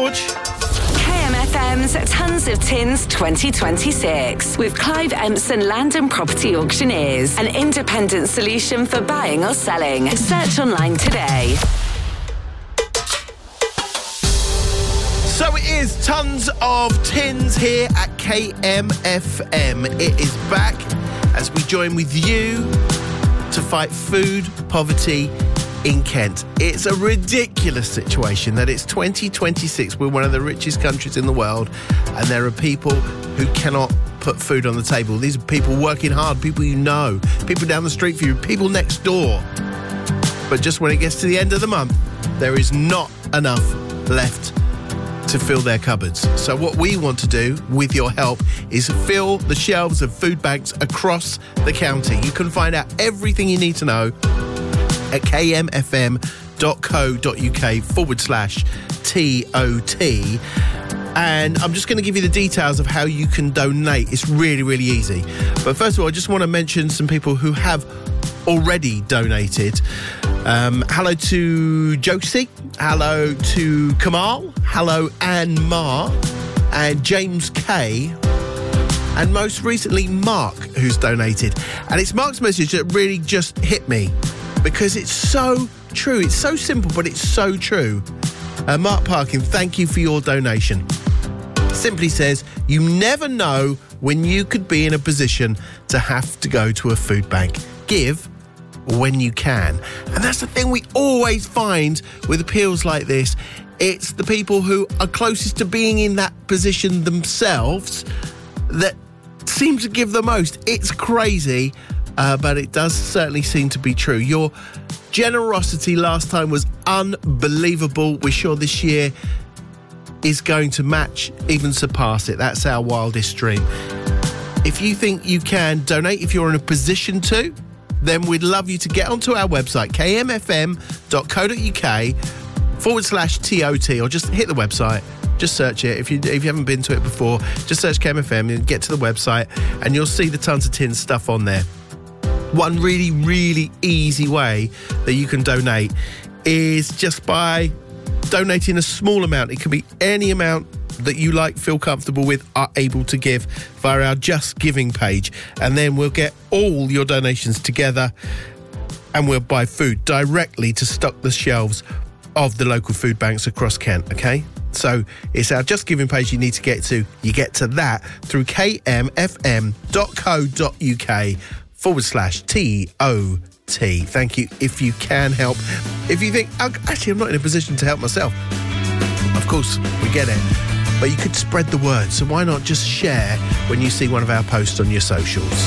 George. KMFM's Tons of Tins 2026 with Clive Empson Land and Property Auctioneers, an independent solution for buying or selling. Search online today. So it is Tons of Tins here at KMFM. It is back as we join with you to fight food poverty in Kent. It's a ridiculous situation that it's 2026. We're one of the richest countries in the world, and there are people who cannot put food on the table. These are people working hard, people you know, people down the street for you, people next door. But just when it gets to the end of the month, there is not enough left to fill their cupboards. So what we want to do, with your help, is fill the shelves of food banks across the county. You can find out everything you need to know at kmfm.co.uk/TOT. And I'm just going to give you the details of how you can donate. It's really, really easy. But first of all, I just want to mention some people who have already donated. Hello to Josie. Hello to Kamal. Hello Anne Ma. And James K. And most recently, Mark, who's donated. And it's Mark's message that really just hit me, because it's so true. It's so simple, but it's so true. Mark Parkin, thank you for your donation. Simply says, you never know when you could be in a position to have to go to a food bank. Give when you can. And that's the thing we always find with appeals like this. It's the people who are closest to being in that position themselves that seem to give the most. It's crazy. But it does certainly seem to be true. Your generosity last time was unbelievable. We're sure this year is going to match, even surpass it. That's our wildest dream. If you think you can donate, if you're in a position to, then we'd love you to get onto our website, kmfm.co.uk/TOT, or just hit the website. Just search it. If you haven't been to it before, just search KMFM and get to the website, and you'll see the Tons of Tins stuff on there. One really, really easy way that you can donate is just by donating a small amount. It can be any amount that you feel comfortable with, are able to give via our Just Giving page. And then we'll get all your donations together and we'll buy food directly to stock the shelves of the local food banks across Kent, okay? So it's our Just Giving page you need to get to. You get to that through kmfm.co.uk/TOT. Thank you. If you can help. If you think, actually, I'm not in a position to help myself. Of course, we get it. But you could spread the word. So why not just share when you see one of our posts on your socials?